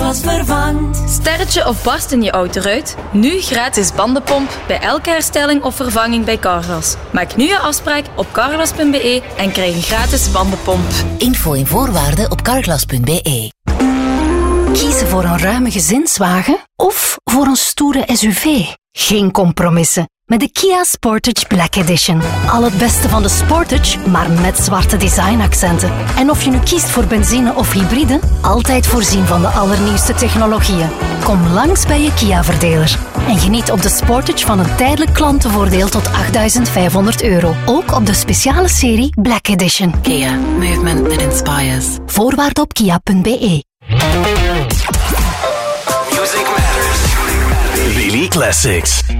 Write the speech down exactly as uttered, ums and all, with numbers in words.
Carglass vervangt. Sterretje of barst in je autoruit? Nu gratis bandenpomp bij elke herstelling of vervanging bij Carglass. Maak nu je afspraak op carglass punt b e en krijg een gratis bandenpomp. Info en voorwaarden op carglass punt b e. Kiezen voor een ruime gezinswagen of voor een stoere S U V? Geen compromissen. Met de Kia Sportage Black Edition. Al het beste van de Sportage, maar met zwarte designaccenten. En of je nu kiest voor benzine of hybride, altijd voorzien van de allernieuwste technologieën. Kom langs bij je Kia-verdeler. En geniet op de Sportage van een tijdelijk klantenvoordeel tot achtduizend vijfhonderd euro. Ook op de speciale serie Black Edition. Kia. Movement that inspires. Voorwaarden op kia punt b e. Music matters. Daily Classics.